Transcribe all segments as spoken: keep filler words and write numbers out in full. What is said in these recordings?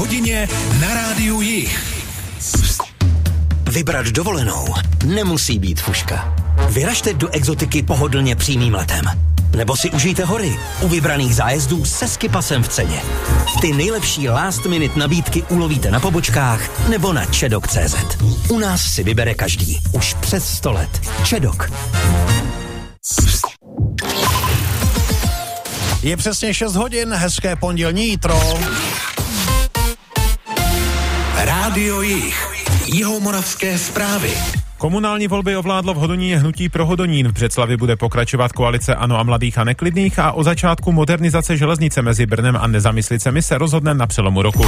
hodině na Rádiu Jih. Vybrat dovolenou nemusí být fuška. Vyražte do exotiky pohodlně přímým letem. Nebo si užijte hory u vybraných zájezdů se skipasem v ceně. Ty nejlepší last minute nabídky ulovíte na pobočkách nebo na čedok tečka cé zet. U nás si vybere každý. Už přes sto let. Čedok. Je přesně šest hodin, hezké pondělní jítro. Rádio Jih. Jihomoravské zprávy. Komunální volby ovládlo v Hodoníně hnutí pro Hodonín. V Břeclavi bude pokračovat koalice ANO a Mladých a Neklidných a o začátku modernizace železnice mezi Brnem a Nezamyslicemi se rozhodne na přelomu roku.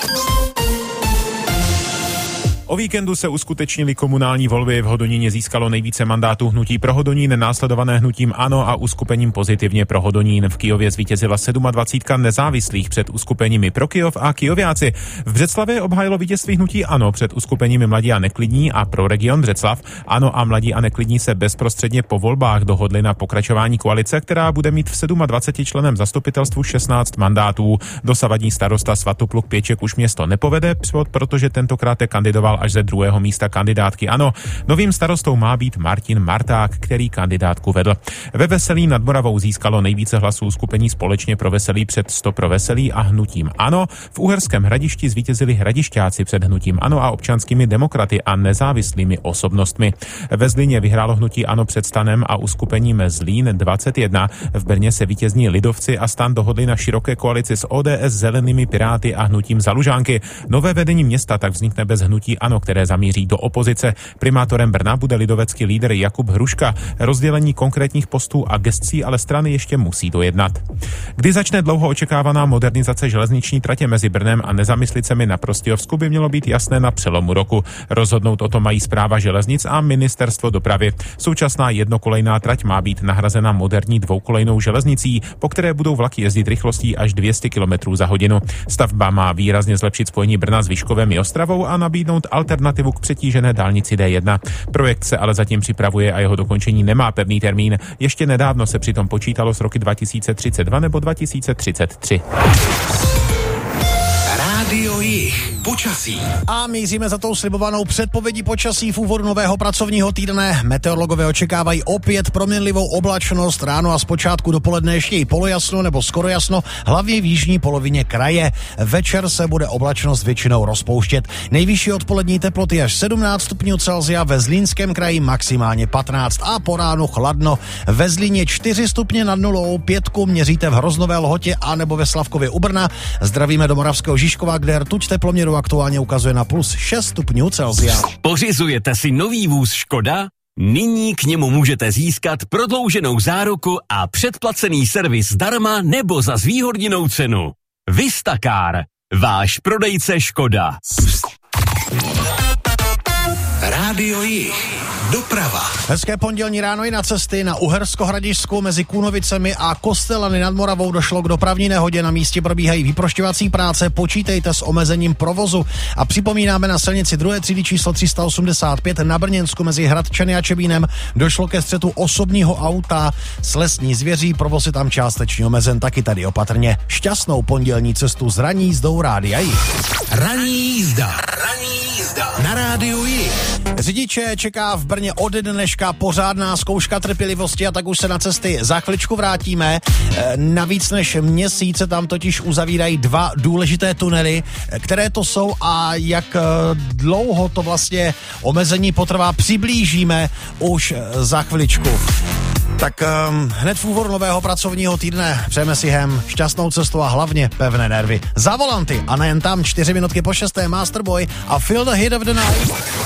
O víkendu se uskutečnily komunální volby. V Hodoníně získalo nejvíce mandátů hnutí pro Hodonín, následované hnutím ANO a uskupením Pozitivně pro Hodonín. V Kyjově zvítězila dvacet sedm nezávislých před uskupeními Pro Kyjov a Kyjováci. V Břeclavě obhájilo vítězství hnutí ANO před uskupeními Mladí a Neklidní a Pro region Břeclav. ANO a Mladí a Neklidní se bezprostředně po volbách dohodli na pokračování koalice, která bude mít v dvacet sedm členém zastupitelstvu šestnáct mandátů. Dosavadní starosta Svatopluk Pěček už město nepovede, protože tentokrát kandidoval až ze druhého místa kandidátky ANO. Novým starostou má být Martin Marták, který kandidátku vedl. Ve Veselí nad Moravou získalo nejvíce hlasů skupení Společně pro Veselí před sto pro Veselí a hnutím ANO. V Uherském Hradišti zvítězili hradišťáci před hnutím ANO a občanskými demokraty a nezávislými osobnostmi. Ve Zlíně vyhrálo hnutí ANO před Stanem a uskupením Zlín dvacet jedna. V Brně se vítězní Lidovci a Stan dohodli na široké koalici s O D S, Zelenými, Piráty a hnutím Za Lužánky. Nové vedení města tak vznikne bez hnutí ANO, které zamíří do opozice. Primátorem Brna bude lidovecký lídr Jakub Hruška. Rozdělení konkrétních postů a gescí ale strany ještě musí dojednat. Kdy začne dlouho očekávaná modernizace železniční tratě mezi Brnem a Nezamyslicemi na Prostějovsku, by mělo být jasné na přelomu roku. Rozhodnout o tom mají Správa železnic a Ministerstvo dopravy. Současná jednokolejná trať má být nahrazena moderní dvoukolejnou železnicí, po které budou vlaky jezdit rychlostí až dvě stě kilometrů za hodinu. Stavba má výrazně zlepšit spojení Brna s Vyškovem i Ostravou a nabídnout alternativu k přetížené dálnici D jedna. Projekt se ale zatím připravuje a jeho dokončení nemá pevný termín. Ještě nedávno se přitom počítalo s roky dva tisíce třicet dva nebo dva tisíce třicet tři. Rádio Jih. Počasí. A míříme za tou slibovanou předpovědí počasí v úvodu nového pracovního týdne. Meteorologové očekávají opět proměnlivou oblačnost, ráno a zpočátku dopoledne ještě i polojasno nebo skoro jasno, hlavně v jižní polovině kraje. Večer se bude oblačnost většinou rozpouštět. Nejvyšší odpolední teploty až sedmnáct stupňů Celsia, ve Zlínském kraji maximálně patnáct a po ránu chladno. Ve Zlíně čtyři stupně nad nulou, pětku měříte v Hroznové Lhotě a nebo ve Slavkově u Brna. Zdravíme do Moravského Žižkova, kde rtuť teploměru aktuálně ukazuje na plus šest stupňů Celsia. Pořizujete si nový vůz Škoda? Nyní k němu můžete získat prodlouženou záruku a předplacený servis zdarma nebo za zvýhodněnou cenu. Vistacar, váš prodejce Škoda. Rádio Jih. Doprava. Hezké pondělní ráno i na cesty. Na Uhersko-Hradišsku mezi Kůnovicemi a Kostelany nad Moravou došlo k dopravní nehodě. Na místě probíhají vyprošťovací práce. Počítejte s omezením provozu. A připomínáme, na silnici druhé třídy číslo tři sta osmdesát pět na Brněnsku mezi Hradčany a Čebínem došlo ke střetu osobního auta s lesní zvěří. Provoz je tam částečně omezen, taky tady opatrně. Šťastnou pondělní cestu z ranní jízdou Rádia Jih. Ranní jízda. Ranní jízda. Na Rádiu Jih. Řidiče čeká v Brně od dneška pořádná zkouška trpělivosti a tak už se na cesty za chviličku vrátíme. E, navíc než měsíce tam totiž uzavírají dva důležité tunely. Které to jsou a jak dlouho to vlastně omezení potrvá, přiblížíme už za chviličku. Tak um, hned v úvodu nového pracovního týdne přejeme si hem šťastnou cestu a hlavně pevné nervy. Za volanty a nejen tam, čtyři minutky po šesté Masterboy a Feel the Hit of the Night.